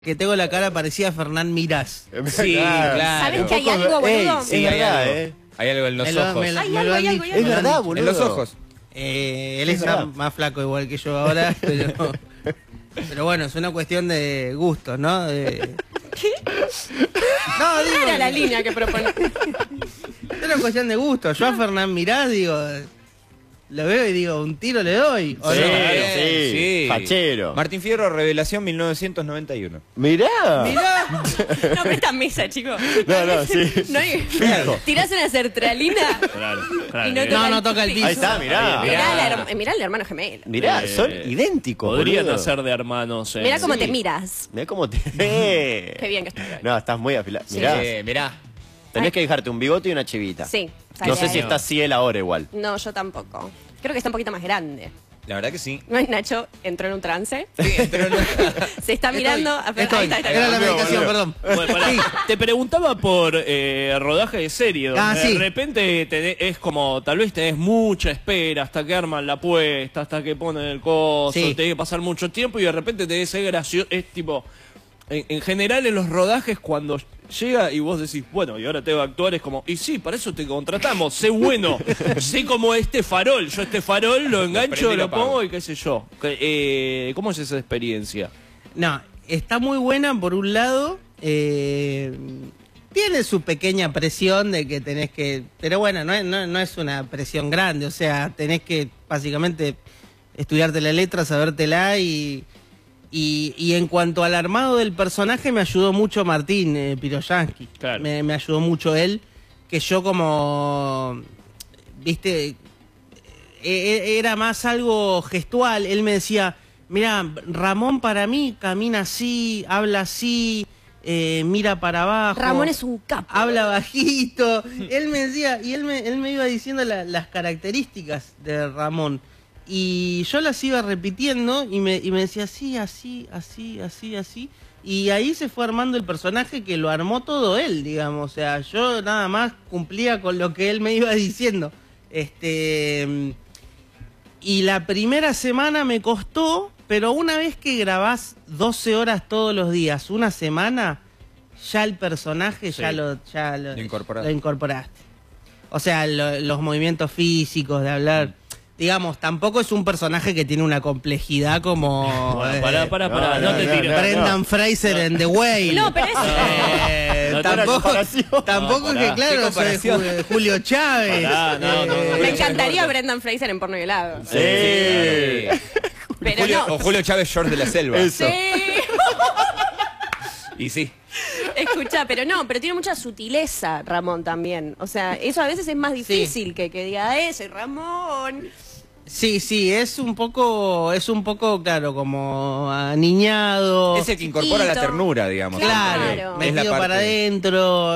Que tengo la cara parecida a Fernán Mirás. Sí, claro. ¿Sabes que hay algo, boludo? Sí, hay algo. Hay algo en los ojos. Hay algo. Es verdad, boludo. En los ojos. Él es más flaco igual que yo ahora, pero bueno, es una cuestión de gustos, ¿no? ¿Qué? No, digo, era la línea que propone. Es una cuestión de gustos. Yo a Fernán Mirás, digo, lo veo y digo, un tiro le doy. ¿O sí, no? Sí. Fachero. Martín Fierro, Revelación 1991. Mirá. No, pero esta mesa, chicos. No, sí. No hay... Tirás una sertralina. Claro. Y no toca el piso. Ahí está, mirá. Mirá el hermano gemelo. Mirá, son idénticos. Podrían boludo. hacer de hermanos. Mirá cómo te miras. Mirá cómo te... Qué bien que estoy. No, estás muy afilado. Mirá. Mirá. Tenés que dejarte un bigote y una chivita. Sí. No sé si está así él ahora igual. No, yo tampoco. Creo que está un poquito más grande. La verdad que sí. ¿No es Nacho? ¿Entró en un trance? Sí, entró en un... Se está mirando... Ahí está. Era la medicación, perdón. Bueno, pará. Te preguntaba por rodaje de serie, donde sí. de repente es como, tal vez tenés mucha espera hasta que arman la apuesta, hasta que ponen el coso, Sí. tenés que pasar mucho tiempo y de repente tenés ese gracioso, es tipo... En general en los rodajes cuando llega y vos decís, bueno, y ahora tengo que actuar, es como, y sí, para eso te contratamos, sé bueno, sé como este farol, yo este farol lo engancho, lo pongo y qué sé yo. ¿Cómo es esa experiencia? No, está muy buena por un lado. Tiene su pequeña presión de que tenés que... Pero bueno, no es una presión grande, o sea, tenés que básicamente estudiarte la letra, sabértela y en cuanto al armado del personaje me ayudó mucho Martín Piroyansky. Claro. Me ayudó mucho él, que yo como, viste, era más algo gestual. Él me decía, mira, Ramón para mí camina así, habla así, mira para abajo. Ramón es un capo. Habla bajito. Él me decía, y él me iba diciendo las características de Ramón. Y yo las iba repitiendo y me decía así, así, así, así, así. Y ahí se fue armando el personaje que lo armó todo él, digamos. O sea, yo nada más cumplía con lo que él me iba diciendo. Y la primera semana me costó, pero una vez que grabás 12 horas todos los días, una semana, ya el personaje Sí. ya lo incorporaste. O sea, los movimientos físicos de hablar... Digamos, tampoco es un personaje que tiene una complejidad como... Bueno, pará, no te tires. Brendan Fraser en The Whale. No, pero es... tampoco es que, claro, soy Julio Chávez. Me encantaría Brendan Fraser en Porno y helado. Sí. Pero no. O Julio Chávez, George de la Selva. Eso. Sí. Y sí. Escucha, pero tiene mucha sutileza Ramón también. O sea, eso a veces es más difícil que diga ese Ramón. Sí, es un poco, claro, como aniñado. Es el que incorpora la ternura, digamos. Claro, metido para adentro.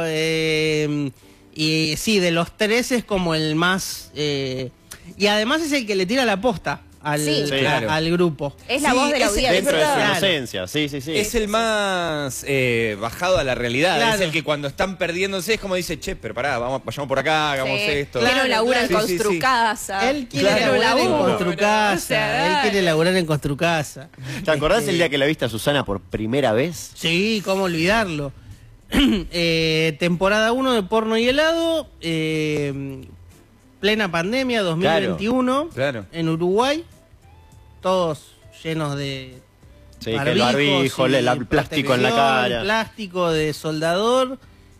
Y sí, de los tres es como el más... y además es el que le tira la posta al grupo. Es la voz de la audiencia. Dentro de su Claro. inocencia, sí. Es el más bajado a la realidad. Claro. Es el que cuando están perdiéndose es como dice, che, pero pará, vayamos por acá, hagamos esto. Él no labura en Claro. Construcasa. Él quiere laburar en Construcasa. O sea, Él quiere laburar en Construcasa. ¿Te acordás el día que la viste a Susana por primera vez? Sí, cómo olvidarlo. Temporada 1 de Porno y Helado. Plena pandemia, 2021. Claro. En Uruguay. Todos llenos de... Sí, que el barbijo, y el plástico en la protección, cara. Plástico de soldador.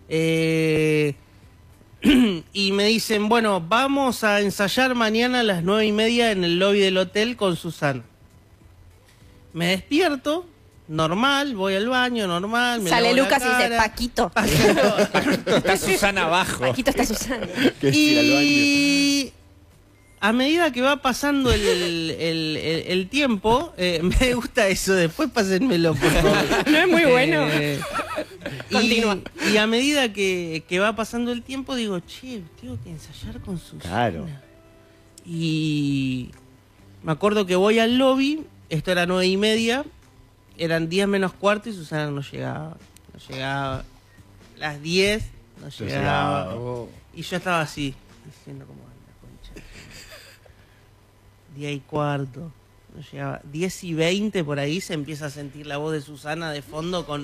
Y me dicen, bueno, vamos a ensayar mañana a las 9:30 en el lobby del hotel con Susana. Me despierto, normal, voy al baño, normal. Me Sale lavo la Lucas y dice, cara. Paquito. Está Susana abajo. Paquito está Susana. Que sí, al baño. Y a medida que va pasando el tiempo, me gusta eso, después pásenmelo, por favor. No es muy bueno. Continúa. Y a medida que va pasando el tiempo, digo, che, tengo que ensayar con Susana. Claro. Y me acuerdo que voy al lobby, esto era 9:30, eran 10 menos cuarto y Susana no llegaba. Las 10 no llegaba. Y yo estaba así, diciendo como anda, concha. 10:15, no llegaba, 10:20 por ahí se empieza a sentir la voz de Susana de fondo con